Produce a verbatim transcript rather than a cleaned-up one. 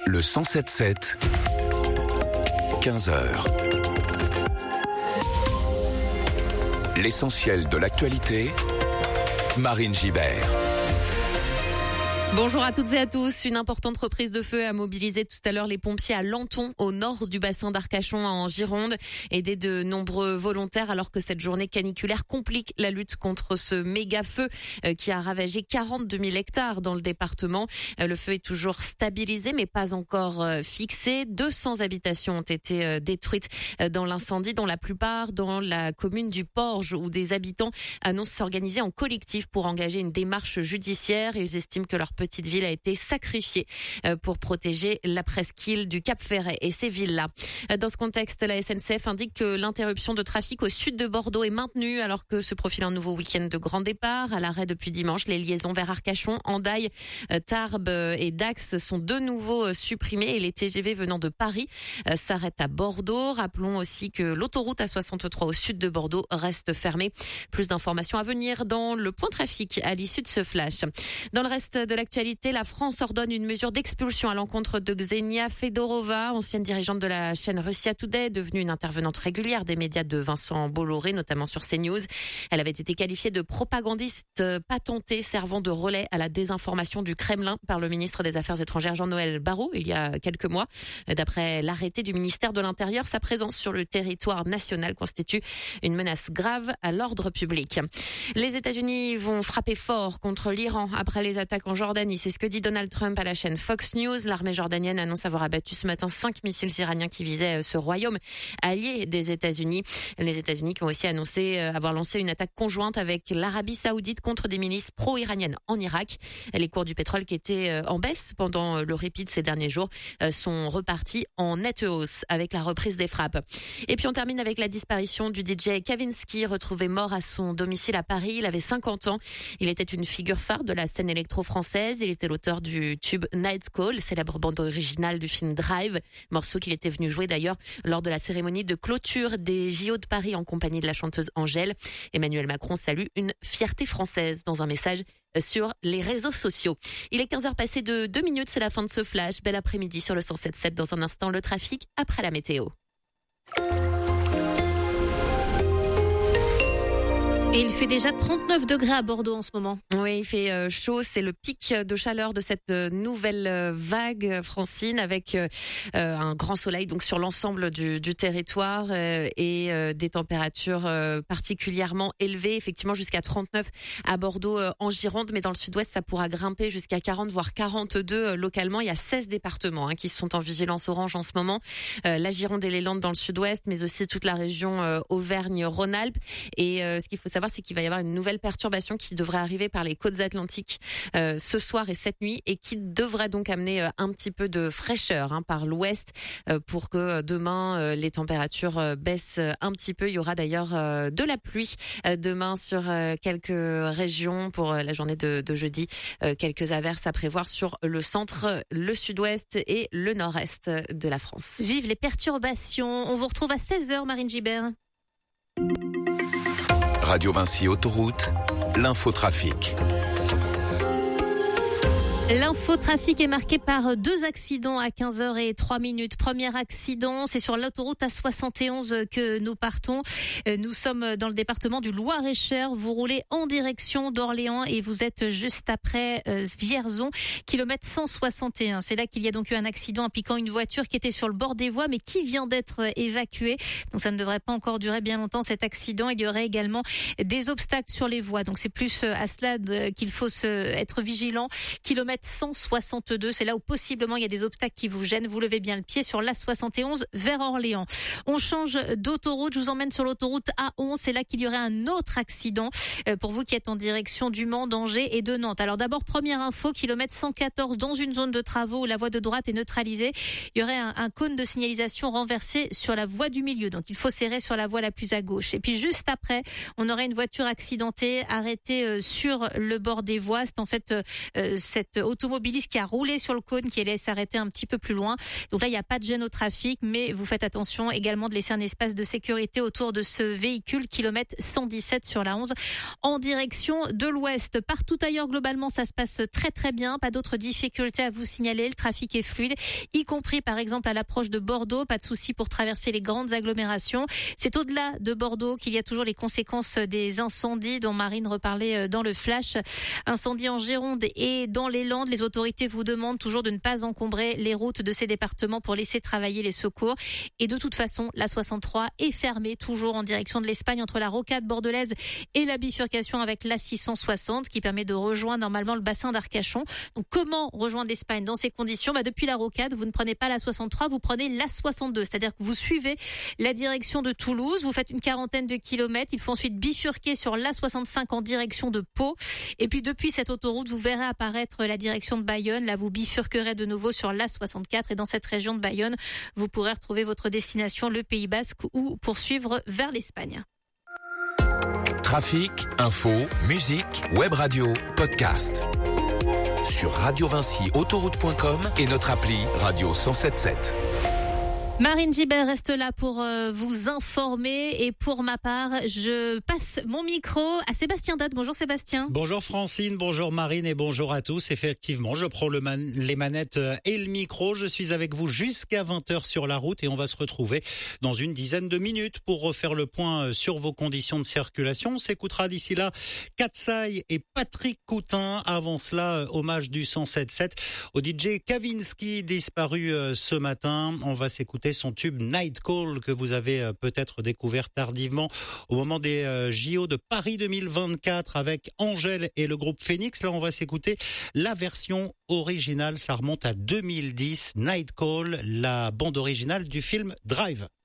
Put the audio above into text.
Le cent sept sept, quinze heures. L'essentiel de l'actualité, Marine Gibert. Bonjour à toutes et à tous. Une importante reprise de feu a mobilisé tout à l'heure les pompiers à Lanton, au nord du bassin d'Arcachon en Gironde, aidés de nombreux volontaires alors que cette journée caniculaire complique la lutte contre ce méga feu qui a ravagé quarante-deux mille hectares dans le département. Le feu est toujours stabilisé mais pas encore fixé. deux cents habitations ont été détruites dans l'incendie, dont la plupart dans la commune du Porge, où des habitants annoncent s'organiser en collectif pour engager une démarche judiciaire. Ils estiment que leur petite ville a été sacrifiée pour protéger la presqu'île du Cap-Ferret et ces villes-là. Dans ce contexte, la S N C F indique que l'interruption de trafic au sud de Bordeaux est maintenue alors que se profile un nouveau week-end de grand départ. À l'arrêt depuis dimanche, les liaisons vers Arcachon, Hendaye, Tarbes et Dax sont de nouveau supprimées et les T G V venant de Paris s'arrêtent à Bordeaux. Rappelons aussi que l'autoroute A soixante-trois au sud de Bordeaux reste fermée. Plus d'informations à venir dans le point trafic à l'issue de ce flash. Dans le reste de l'actualité, la France ordonne une mesure d'expulsion à l'encontre de Ksenia Fedorova, ancienne dirigeante de la chaîne Russia Today, devenue une intervenante régulière des médias de Vincent Bolloré, notamment sur CNews. Elle avait été qualifiée de propagandiste patentée, servant de relais à la désinformation du Kremlin par le ministre des Affaires étrangères Jean-Noël Barrot il y a quelques mois. D'après l'arrêté du ministère de l'Intérieur, sa présence sur le territoire national constitue une menace grave à l'ordre public. Les États-Unis vont frapper fort contre l'Iran après les attaques en Jordanie. C'est ce que dit Donald Trump à la chaîne Fox News. L'armée jordanienne annonce avoir abattu ce matin cinq missiles iraniens qui visaient ce royaume allié des États-Unis. Les États-Unis qui ont aussi annoncé avoir lancé une attaque conjointe avec l'Arabie Saoudite contre des milices pro-iraniennes en Irak. Les cours du pétrole qui étaient en baisse pendant le répit de ces derniers jours sont repartis en nette hausse avec la reprise des frappes. Et puis on termine avec la disparition du D J Kavinsky, retrouvé mort à son domicile à Paris. Il avait cinquante ans. Il était une figure phare de la scène électro-française. Il était l'auteur du tube Night Call, célèbre bande originale du film Drive, morceau qu'il était venu jouer d'ailleurs lors de la cérémonie de clôture des J O de Paris en compagnie de la chanteuse Angèle. Emmanuel Macron salue une fierté française dans un message sur les réseaux sociaux. Il est quinze heures passées de deux minutes, c'est la fin de ce flash. Bel après-midi sur le cent sept sept. Dans un instant, le trafic après la météo. Et il fait déjà trente-neuf degrés à Bordeaux en ce moment. Oui, il fait chaud. C'est le pic de chaleur de cette nouvelle vague, Francine, avec un grand soleil donc sur l'ensemble du, du territoire et des températures particulièrement élevées, effectivement jusqu'à trente-neuf à Bordeaux en Gironde, mais dans le sud-ouest, ça pourra grimper jusqu'à quarante voire quarante-deux localement. Il y a seize départements hein, qui sont en vigilance orange en ce moment. La Gironde et les Landes dans le sud-ouest, mais aussi toute la région Auvergne-Rhône-Alpes. Et ce qu'il faut savoir, c'est qu'il va y avoir une nouvelle perturbation qui devrait arriver par les côtes atlantiques euh, ce soir et cette nuit et qui devrait donc amener euh, un petit peu de fraîcheur hein, par l'ouest euh, pour que demain euh, les températures euh, baissent un petit peu. Il y aura d'ailleurs euh, de la pluie euh, demain sur euh, quelques régions pour euh, la journée de, de jeudi. Euh, quelques averses à prévoir sur le centre, le sud-ouest et le nord-est de la France. Vive les perturbations. On vous retrouve à seize heures, Marine Gibert. Radio Vinci Autoroute, l'infotrafic. L'infotrafic est marqué par deux accidents à quinze heures et trois minutes. Premier accident, c'est sur l'autoroute A soixante et onze que nous partons. Nous sommes dans le département du Loir-et-Cher. Vous roulez en direction d'Orléans et vous êtes juste après euh, Vierzon, kilomètre cent soixante et un. C'est là qu'il y a donc eu un accident impliquant une voiture qui était sur le bord des voies mais qui vient d'être évacuée. Donc ça ne devrait pas encore durer bien longtemps cet accident. Il y aurait également des obstacles sur les voies. Donc c'est plus à cela qu'il faut se, être vigilant. Kilomètre cent soixante-deux, c'est là où possiblement il y a des obstacles qui vous gênent. Vous levez bien le pied sur l'A soixante et onze vers Orléans. On change d'autoroute, je vous emmène sur l'autoroute A onze, c'est là qu'il y aurait un autre accident pour vous qui êtes en direction du Mans, d'Angers et de Nantes. Alors d'abord, première info, kilomètre cent quatorze dans une zone de travaux où la voie de droite est neutralisée. Il y aurait un, un cône de signalisation renversé sur la voie du milieu, donc il faut serrer sur la voie la plus à gauche. Et puis juste après, on aurait une voiture accidentée arrêtée sur le bord des voies. C'est en fait euh, cette automobiliste qui a roulé sur le cône, qui allait s'arrêter un petit peu plus loin. Donc là, il n'y a pas de gêne au trafic, mais vous faites attention également de laisser un espace de sécurité autour de ce véhicule, kilomètre cent dix-sept sur la onze, en direction de l'ouest. Partout ailleurs, globalement, ça se passe très très bien. Pas d'autres difficultés à vous signaler. Le trafic est fluide, y compris par exemple à l'approche de Bordeaux. Pas de souci pour traverser les grandes agglomérations. C'est au-delà de Bordeaux qu'il y a toujours les conséquences des incendies dont Marine reparlait dans le flash. Incendie en Gironde et dans les Landes. Les autorités vous demandent toujours de ne pas encombrer les routes de ces départements pour laisser travailler les secours. Et de toute façon, la soixante-trois est fermée toujours en direction de l'Espagne entre la rocade bordelaise et la bifurcation avec l'A six cent soixante qui permet de rejoindre normalement le bassin d'Arcachon. Donc comment rejoindre l'Espagne dans ces conditions? Bah, depuis la rocade, vous ne prenez pas la soixante-trois, vous prenez l'A soixante-deux. C'est-à-dire que vous suivez la direction de Toulouse, vous faites une quarantaine de kilomètres. Il faut ensuite bifurquer sur l'A soixante-cinq en direction de Pau. Et puis depuis cette autoroute, vous verrez apparaître la direction de Bayonne. Là, vous bifurquerez de nouveau sur l'A soixante-quatre. Et dans cette région de Bayonne, vous pourrez retrouver votre destination, le Pays Basque, ou poursuivre vers l'Espagne. Trafic, info, musique, web radio, podcast. Sur radio vinci autoroute point com et notre appli Radio cent sept sept. Marine Gibert reste là pour euh, vous informer et pour ma part, je passe mon micro à Sébastien Dade. Bonjour Sébastien. Bonjour Francine, bonjour Marine et bonjour à tous. Effectivement, je prends le man- les manettes et le micro. Je suis avec vous jusqu'à vingt heures sur la route et on va se retrouver dans une dizaine de minutes pour refaire le point sur vos conditions de circulation. On s'écoutera d'ici là Katsai et Patrick Coutin. Avant cela, hommage du cent sept sept au D J Kavinsky disparu ce matin. On va s'écouter son tube Night Call que vous avez peut-être découvert tardivement au moment des J O de Paris deux mille vingt-quatre avec Angèle et le groupe Phoenix. Là, on va s'écouter la version originale. Ça remonte à deux mille dix. Night Call, la bande originale du film Drive.